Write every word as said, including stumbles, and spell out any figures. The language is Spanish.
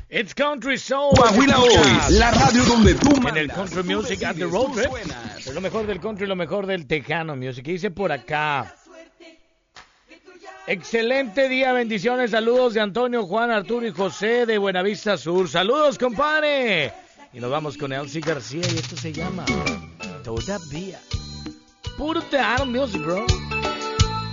It's Country Soul. Coahuila Hoy, la radio donde tú mandas. En el Country Music at the Road Trip. Es lo mejor del country, lo mejor del tejano music. Y dice por acá. Excelente día, bendiciones, saludos de Antonio, Juan, Arturo y José de Buenavista Sur. Saludos, compadre. Y nos vamos con Elsie García y esto se llama Todavía. Puro tejano music, bro.